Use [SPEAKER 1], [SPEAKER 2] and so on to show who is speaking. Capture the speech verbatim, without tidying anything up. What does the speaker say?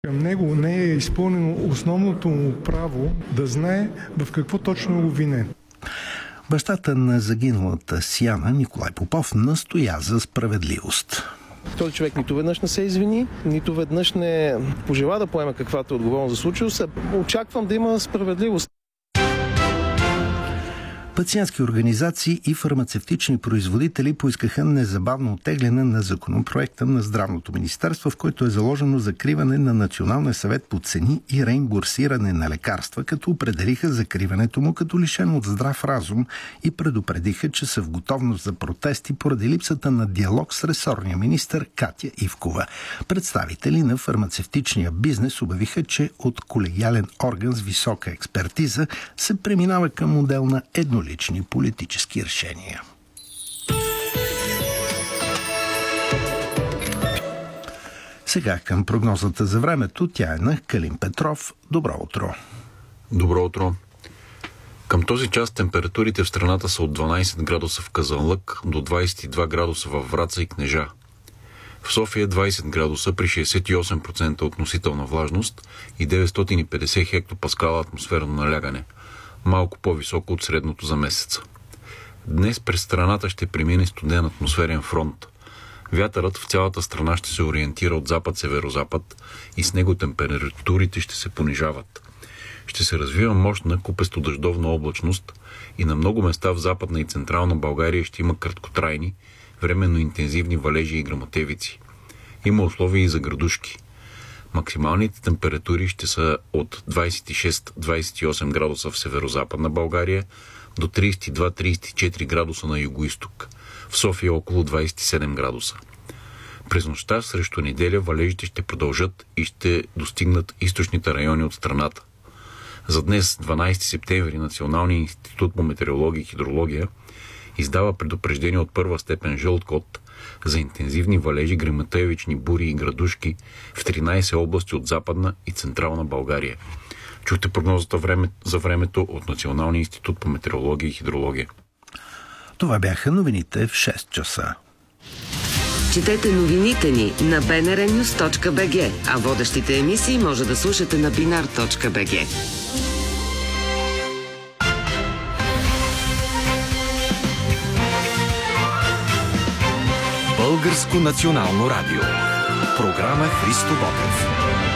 [SPEAKER 1] Към него не е изпълнено основното му право да знае в какво точно е обвинен.
[SPEAKER 2] Бащата на загиналата Сияна, Николай Попов, настоя за справедливост.
[SPEAKER 3] Този човек нито веднъж не се извини, нито веднъж не пожела да поеме каквато е отговорност за случило се. Очаквам да има справедливост.
[SPEAKER 2] Пациентски организации и фармацевтични производители поискаха незабавно оттегляне на законопроекта на Здравното министерство, в който е заложено закриване на Националния съвет по цени и реимбурсиране на лекарства, като определиха закриването му като лишено от здрав разум и предупредиха, че са в готовност за протести поради липсата на диалог с ресорния министър Катя Ивкова. Представители на фармацевтичния бизнес обявиха, че от колегиален орган с висока експертиза се преминава към модел на едно лични политически решения. Сега към прогнозата за времето. Тя е на Калин Петров. Добро утро!
[SPEAKER 4] Добро утро! Към този час температурите в страната са от дванайсет градуса в Казанлък до двайсет и два градуса във Враца и Кнежа. В София двайсет градуса при шейсет и осем процента относителна влажност и деветстотин и петдесет хектопаскала атмосферно налягане, малко по-високо от средното за месеца. Днес през страната ще премине студен атмосферен фронт. Вятърът в цялата страна ще се ориентира от запад-северозапад и с него температурите ще се понижават. Ще се развива мощна купесто-дъждовна облачност и на много места в Западна и Централна България ще има краткотрайни, временно интензивни валежи и гръмотевици. Има условия и за градушки. Максималните температури ще са от двайсет и шест до двайсет и осем градуса в северозападна България до трийсет и два до трийсет и четири градуса на югоизток. В София около двайсет и седем градуса. През нощта срещу неделя валежите ще продължат и ще достигнат източните райони от страната. За днес, дванайсети септември, Националният институт по метеорология и хидрология издава предупреждение от първа степен жълт код за интензивни валежи, гръмотевични бури и градушки в тринайсет области от Западна и Централна България. Чухте прогнозата време, за времето от Националния институт по метеорология и хидрология. Това
[SPEAKER 2] бяха новините в шест часа.
[SPEAKER 5] Четете новините ни на би ен ар нюз точка би джи, а водещите емисии може да слушате на бинар точка би джи.
[SPEAKER 6] Българско национално радио. Програма Христо Ботев.